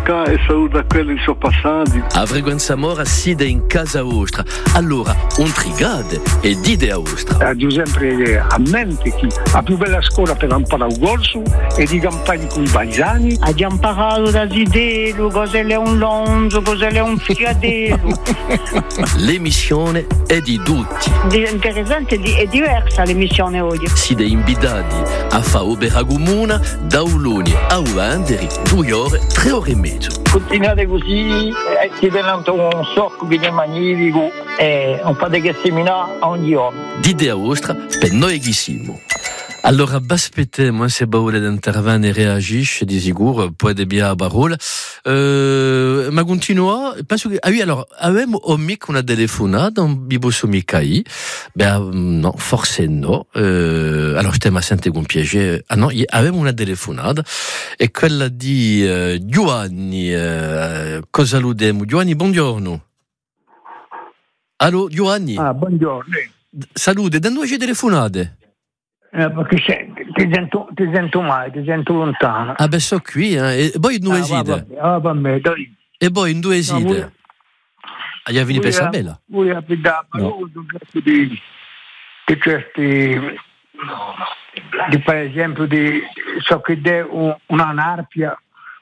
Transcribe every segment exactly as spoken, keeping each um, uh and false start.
Luca e saluta quelli che sono passati. A frequenza mora side in casa vostra. Allora, un trigade e dite a vostra. Eh, sempre a mente chi la più bella scuola per imparare un corso e di campagna con i paesani. Abbiamo imparato da Zidelo, cosa è un lonzo, cosa è un fiadello. L'emissione è di tutti. È interessante e diversa l'emissione oggi. Side invitati a fa opera comune da Uloni a Uanderi, due ore, tre ore e mezzo. Continuate così, eh, si tenete un sacco di magnifico e un po' di seminare ogni giorno. Dite a vostra per noi che siamo. Allora, aspettiamo se baule d'intervenire e reagisce di sicuro, poi debbia a parola. Euh, ma continua, penso che, ah oui, alors, avevamo un mica una telefonata, un bibosso mica aí. Ben, no, forse no. Euh, alors, stiamo a sentire con piacere. Ah no, avevamo una telefonata, e quella di uh, Giovanni, uh, cosa lo demo? Giovanni, buongiorno. Allo, Giovanni? Ah, buongiorno. Salute, da dove ci telefonate? Eh, perché se, ti, sento, ti sento male, ti sento lontano. Ah, beh, so qui, eh. E poi in due ah, side. Ah, vabbè, dai. E poi in due side. No, ah, gli avveni per Sabella? Vuoi abitare a no. di, di certi, di, per esempio, di, so che è un, una narpia.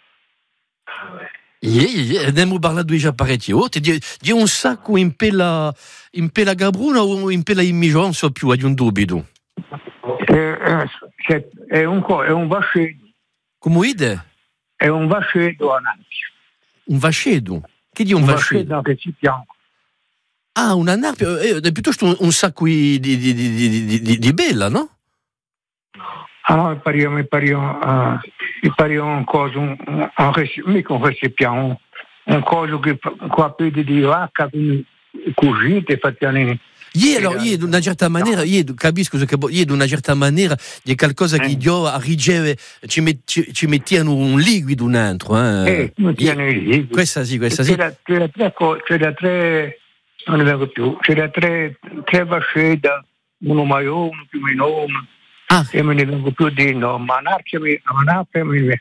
Yeah, abbiamo parlato già parecchio. Di, di un sacco in pella, in pella gabruna o in pella in migiò, non so più, hai un dubito. È, è, è un è un vascedo. Come vede? È un vascedo a narpia. Un vascedo? Che di un, un vascedo? vascedo che si pianca. Ah, una narpia, è piuttosto un, un sacco di, di, di, di, di, di, di bella, no? Ah no, mi pare, mi pare, uh, mi pare un coso, un, un, un, mica un recipiente, un, un coso che qua piede di vacca, con cugite, facciano. Io, allora, io, di una certa maniera, io capisco che io, di una certa maniera, è qualcosa che io a riceve, ci, met, ci, ci mettiamo un liquido dentro. Eh, eh mettiamo il liquido. Questa sì, questa sì. C'era, c'era, tre, c'era tre, non ne vengo più, c'era tre, tre vascette, uno maiore, uno più minore. Ah. E me ne vengo più di no, ma un'arcia mi viene.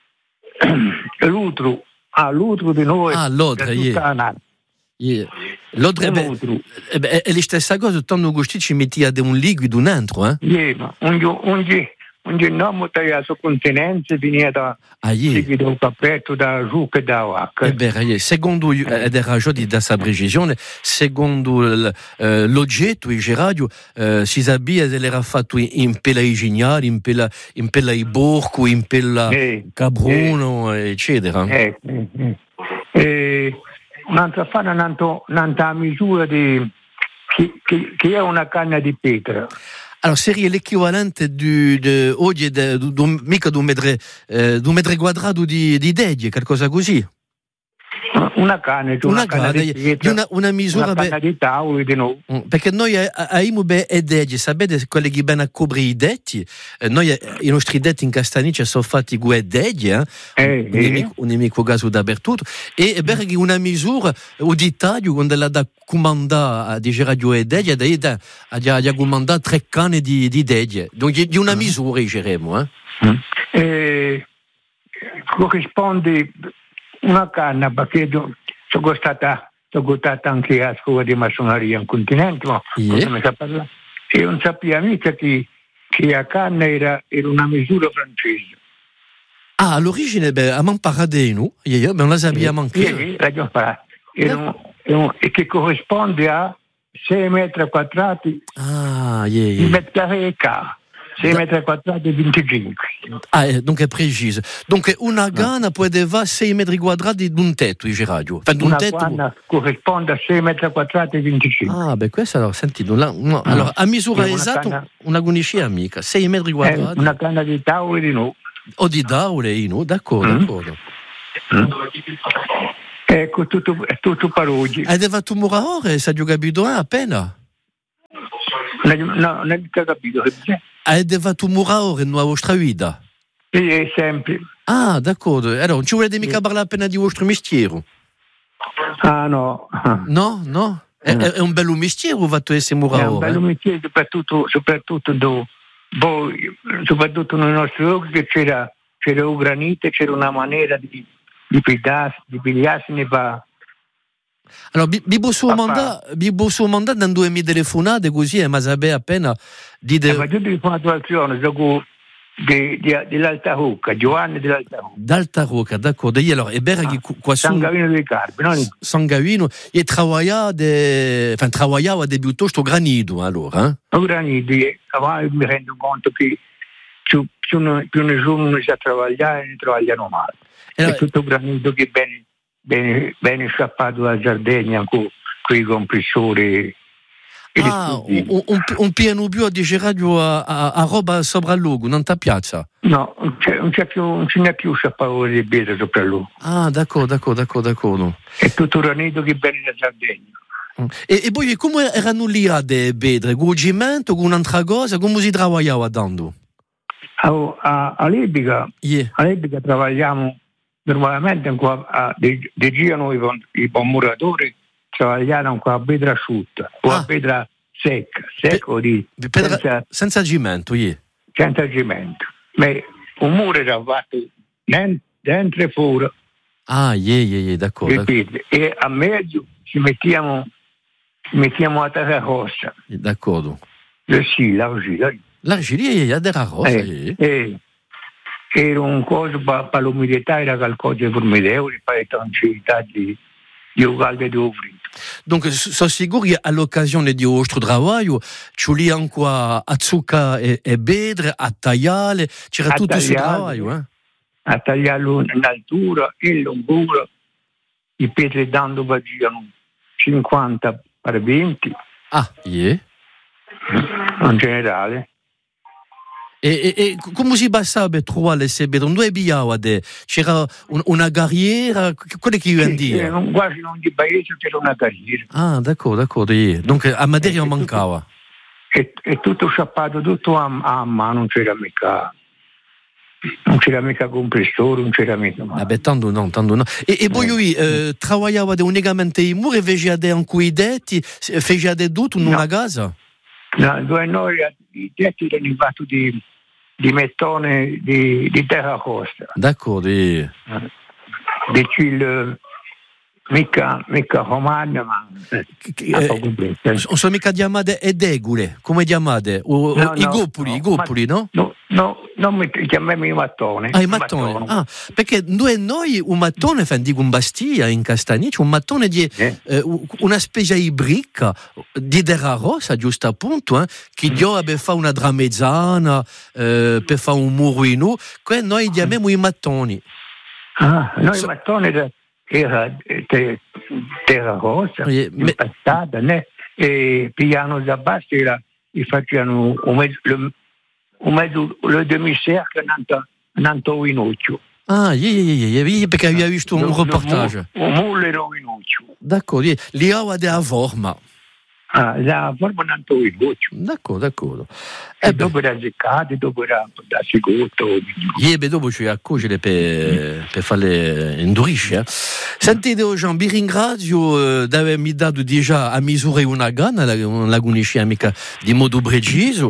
L'utro, ah, l'utro di noi. Ah, l'odre, yeah. Yeah. L'odre è, è, è la stessa cosa, tanto gusti ci metti a un liquido dentro, eh? Yeah, ma un un nome da sua continenza veniva da ah, yeah. liquido aperto da giù che da acqua. Eh beh, yeah. Secondo eh. ed era già di questa precisione, secondo l, eh, l'oggetto, il geradio, eh, si sabia che era fatto in, in pella igignale, in pella in pella i borco, in pella eh. cabruno, eh. eccetera. Eh. Eh. Eh. Eh. Un'altra fa un'altra misura di che, che, che è una canna di pietra. Allora, seria l'equivalente di oggi mica di un metro eh, quadrato di, di deglie, qualcosa così. Una canna, una, una canna di pietra, una, una misura una canna be... di tavolo di nuovo. Perché noi abbiamo e deglie, sapete quelli che ben a coprire i detti, noi i nostri detti in Castanice sono fatti con le deglie, eh? eh, un, nemico, un nemico caso dappertutto, e perché una misura o di taglio quando la da comandare di geradio e deglie, da ha comandato tre canne di, di deglie, quindi di una misura diremo. Eh? Mm. Eh, corrisponde una canna, perché sono stata, sono stata anche a scuola di massoneria in continente, ma yeah. non sa parlare. E non sapeva mica che, che la canna era, era una misura francese. Ah, all'origine, beh, abbiamo imparato noi, io non la sappiamo anche. Sì, l'abbiamo imparato. E che corrisponde a sei metri quadrati ah, yeah, yeah. di metri carri e K. sei metri quadrati e venticinque. Ah, donc è preciso. Donc una gana può avere sei metri quadrati di un tetto, il geradio. Enfin, una tetto... gana corrisponde a sei metri quadrati e venticinque. Ah, beh, questo allora, sentito. La, no, ah. Allora, a misura esatta, una, una guniscia amica, sei metri quadrati. Eh, una canna di tavole di no. O di tavole di no, d'accordo, mm. d'accordo. Mm. Ecco, tutto, è tutto per oggi. Hai fatto murare, se hai capito appena? No, non hai capito. Hai fatto murare nella vostra vita? Sì, è sempre. Ah, d'accordo. Allora, non ci volete mica parlare appena di vostro mestiere? Ah, no. No, no? È, è un bello mestiere o fatto essere murare? È un bello mestiere, soprattutto, soprattutto, do, boh, soprattutto nei nostri luoghi che c'era, c'era un granito, c'era una maniera di, di pigliarsi, di pigliarsi ne va. Allora, Bibo suo mandato, Bibo suo mandato da due mi telefonate così e ma sapeva appena di de... eh, ma tutti fanno attuazione, gioco di, di, dell'Alta Rocca, Giovanni dell'Alta Rocca. D'Alta Rocca, d'accordo. E allora, e bene che qua su... San Gavino dei Carpi, no? San Gavino, e travagliava, de... enfin, travagliava de piuttosto granito, allora, eh? No, granito, e avanti mi rendo conto che più, più, più nessuno non sa travagliare, ne travagliano male. Allora... È tutto granito che bene, bene, bene scappato dalla Sardegna con quei compressori. Ah, un, un, un piano più dice radio a, a, a roba sopra il luogo, non ti piace? No, non c'è, non c'è più, non ce n'è più scappato di vetro sopra il luogo. Ah, d'accordo, d'accordo, d'accordo, d'accordo. È tutto granito che viene da Sardegna. E, e poi come erano lì a de bedre? Con il cimento, con un'altra cosa? Come si lavorava dando? A, a, a Libica, yeah. A Libica lavoriamo normalmente ancora a, de, de girano i, i muratori. Travagliano con la pedra asciutta o la ah. pedra secca, secco Pe- di, pedra, senza, senza cimento, yeah. senza cimento. Ma un muro era fatto dentro e fuori. Ah, yeah, yeah, yeah, d'accordo. E a mezzo ci mettiamo, ci mettiamo la terra rossa. D'accordo. Eh sì, l'argilla. L'argilla, yeah, yeah, terra rossa. Eh, eh. Era un coso per pa l'umidità, era qualcosa di formidevole, per le tonalità di di uguale di ovri. Donc, sono sicuro che all'occasione di vostro lavoro ci lì ancora a zucca e, e bedre, a tagliare, c'era a tutto questo lavoro, eh? A tagliarlo in altura e in lunghura, i pietre dando facevano cinquanta per venti. Ah, yeah. In generale. E, e, e come si passava per trovare le sebedre? Dove bigliava? C'era un, una carriera? Quello che io sì, dire? Sì, quasi non di paese c'era una carriera. Ah, d'accordo, d'accordo. Yeah. Dunque a materia mancava. E, e tutto sciappato, tutto a, a mano, non c'era mica... Non c'era mica compressore, non c'era mica... Ah beh, tanto no, tanto no. E, e poi lui eh, lavorava unicamente in muro e faceva anche i detti, faceva tutto in una casa? No, dove noi i detti erano fatti di... di mettone di, di terra rossa. D'accordo. Eh. Di cil mica, mica romana, ma eh, eh, sono mica chiamate edegule, come chiamate? O, no, I no, gopuli, no, i gopuli, ma, no? No, no, non mi chiamiamo i mattoni. Ah, i mattoni. mattone. Ah, perché noi, noi un mattone, dico un bastia in Castagnici, un mattone di eh. eh, una specie di bricca di terra rossa, giusto appunto, eh, che mm. Dio abbia fatto una dramezzana eh, per fare un muro in u, che noi chiamiamo i mattoni. Ah, noi so, i mattoni era te, terra rossa, eh, impastata, né? E pigliano da basso era, e facevano un mezzo, un mezzo le demi-cercle in Antoinocchio. Ah, yeah, yeah, yeah, perché avevi visto un reportage. Un muro era un inocchio. D'accordo, yeah. Lì aveva della forma. Ah, la forma non to il goccio. D'accordo, d'accordo. E eh dopo era seccata, dopo era da segotto. E beh, dopo ci accucile per, per farle indurisce. Eh. Sentite, Jean, vi ringrazio di avermi dato già a misura una gana, non la conosciamo mica di modo preciso,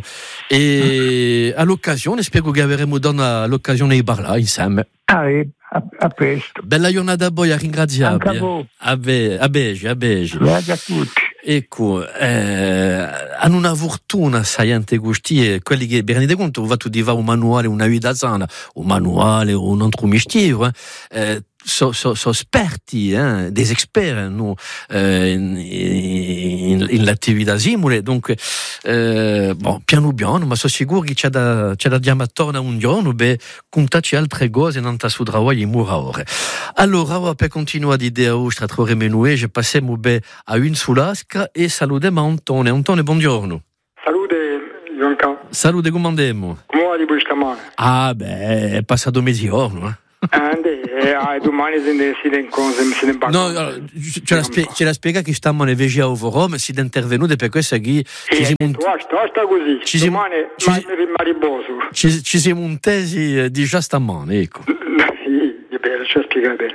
e all'occasione, spero che avremo dato l'occasione di parlare insieme. Ah, e a, a presto. Bella giornata a voi, a ringraziarvi. Anche a voi. A be, a bege, a bege. Grazie a tutti. Ecco, eh, hanno una fortuna saiante gusti, quelli che vi rendete conto, va tu di va un manuale, una guida sana, un manuale o un altro mestiere, eh, sono so, so esperti, eh, des experts no, eh, in, in, in l'attività simile, dunque eh, bon, piano piano, ma sono sicuro che c'è da, c'è da diamo attorno a un giorno, beh, contatci altre cose non ta su lavoro in mura ore. Allora, per continuare di idea ostra tre menuege, passiamo beh a un sull'asca e salutiamo Antonio. Antonio, buongiorno. Salute, Gianca. Salute, come andiamo? Come va di questa mano? Ah, beh, è passato mezzogiorno, eh. Ande, eh, domani si den cose, si den no, ce la, spie- ce la spiega che stiamo nelle vegi a Roma, si è intervenuto per questo che ci siamo un... sta così, ci domani ci, mariboso. Ci, ci siamo un tesi di già stamane, ecco. Sì, è bene, ci spiega bene.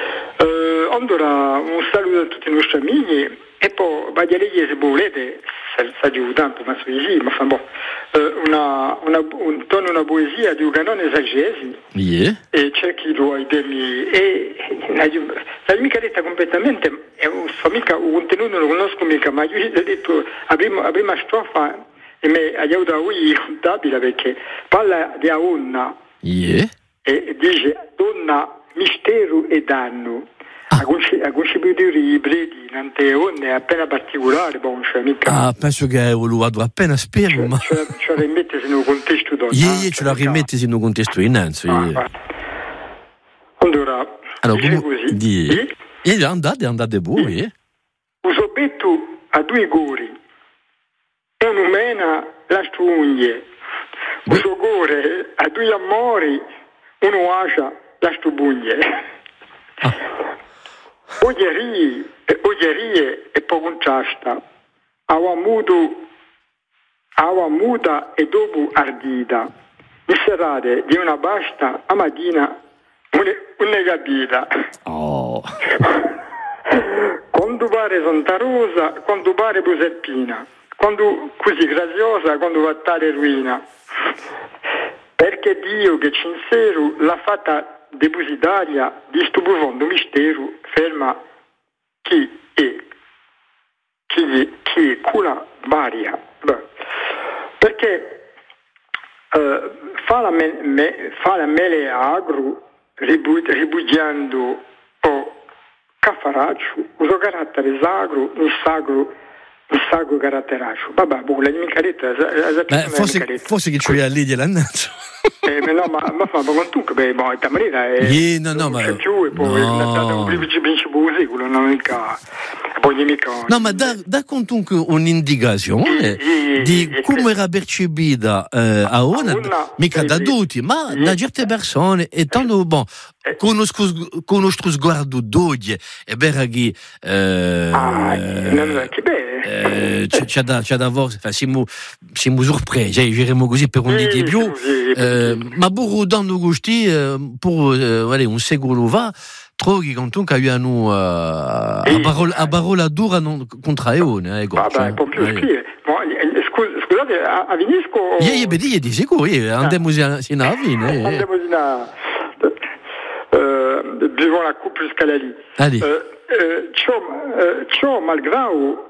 Uh, allora, un saluto a tutti i nostri amici e poi, vai a lei se volete, sa di un tanto, ma su sì, ma fa boh, una, una, un tono, una poesia di un canone esagesi, yeah. E c'è chi lo ha idemi, e la mica detta completamente, è un so mica, un contenuto non lo conosco mica, ma io ho detto, la prima, la prima strofa, e mi ha aiutato a lui contabile, perché parla di una, yeah. E dice, donna, mistero e danno. Ah. Ha concepito i libri di tante onde appena particolari, bon, cioè mica. Ah, penso che lo vado appena spiego, cioè, ma. Cioè, ce la rimettesi in un contesto donna. Yeah, yeah, ce la rimettesi in un contesto innanzi. Ah, Yeah. Allora, allora dice come... così. Yeah. E andate, andate voi. Yeah. Uso betto a due gori, un'umena la strunghie, uso gore a due amori, uno ascia la strubuglie. Ah. Oggerie, oggerie e poco contrasta, awa mudo, awa muda e dopo ardita, mi serrate di una basta a mattina un'egabita. Oh. Quando pare Santa Rosa, quando pare Proserpina, quando così graziosa, quando va tale ruina, perché Dio che sincero l'ha fatta depositaria di sto profondo mistero ferma chi è chi, chi è cura varia. Beh, perché uh, fa la me, me, fa la mele agro ribu, ribugiando o caffaraccio uso carattere sagro in sagro in sagro caratteraccio. Vabbè, boh, la mia caretta Beh, forse, forse che ci lì dell'annaccio. Eh, no, ma ma fa ma tu che beh, ma in maniera è yeah, no, no, non c'è ma più e poi no. è stato un principio secolo, non mica poi mica. No, ma da, da comunque un'indicazione sì, di sì, come sì. era percepita eh, a una, una mica sì, da sì. tutti, ma Sì. da certe persone, e tanto bon, Eh. conosco, conosco sguardo d'oggi, e beraghi, eh, Ah, non, che beh. eh, c'è, c'è da, c'è da voir, enfin, siamo, siamo sorpresi, eh, diremo così per un Sì, di più, sì, sì, eh, ma pur dando gusti, eh, per, eh, allez, un secolo va, trovi comunque che abbiamo uh, a, parola, a parola dura non, contro Eone. Eh, Vabbè, un po' più scrive. Scusate, a, a Vinisco... Io gli vedi, di sicuro, andiamo in Avina. Andiamo in a... Vivo la coupe jusqu'à lì. Ciò, malgrado,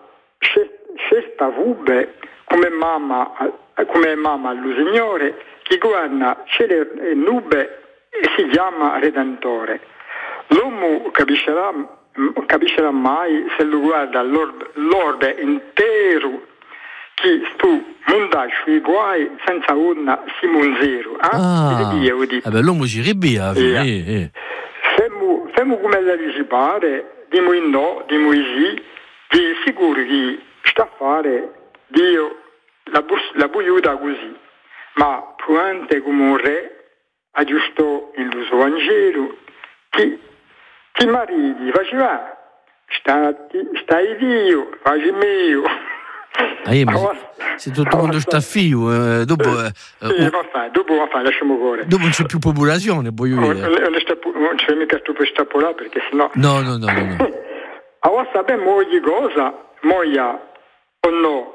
questa vube, come mamma, come mamma allo Signore, che guarda c'è le nube e si chiama Redentore. L'uomo capiscerà, capiscerà mai se lo guarda l'orbe, l'orbe intero che stu mondaccio i guai senza una Simon Zero. Eh? Ah, eh beh, l'uomo ci ribia. Yeah. Eh, eh. Femo, femo come la dici pare, di moi no, di moi sì, di sicuro che sta a fare Dio la, bus- la buiuta così, ma puante come un re aggiustò il suo Vangelo che ti mariti faceva stati, stai Dio, facci mio. Ah, io, se tutto il mondo sta figo, eh, dopo, eh, sì, uh, va fa, dopo va fa, lasciamo cuore. Dopo non c'è più popolazione, poi io. Non, non c'è mica tu per stapolare perché sennò. No, no, no, no. no. Allora sappiamo ogni cosa, moia o no,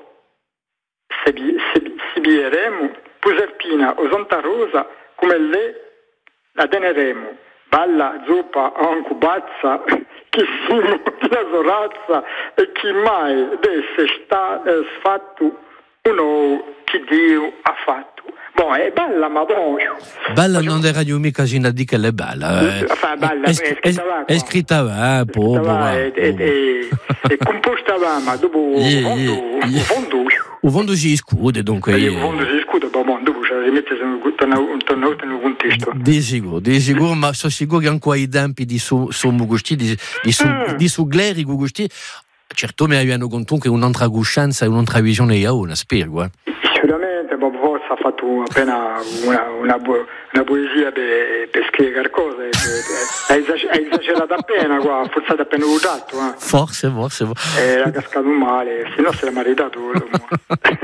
se, se, se bieremo, Proserpina o Santa Rosa, come lei la teneremo. Balla, zuppa, anche bazza, che siamo la sorazza e chi mai desse sta eh, sfatto uno che Dio ha fatto. Boh, è bella, ma boh. Bella non è radio mica si di che è bella. Eh. Enfin, bella, è, è, è scritta là. È scritta là, è, è, è, è composta là, ma dopo yeah, fondo, yeah. fondo. O fondo si scude, dunque. Il fondo si scude, ma bon, dopo ci rimette tornato nel contesto. Di sicuro, di sicuro, ma sono sicuro che anche ai tempi di Sommo Gusti, di, di, su, mm. di Sugleri Gusti, certo mi avevano comunque un'altra coscienza e un'altra visione di una spero, eh. Sicuramente Bob Voss ha fatto appena una, una, una poesia per, per scrivere cose, ha esagerato appena qua, forse ha appena votato. Eh. Forse, forse. Era cascato male, se no se l'ha maritato.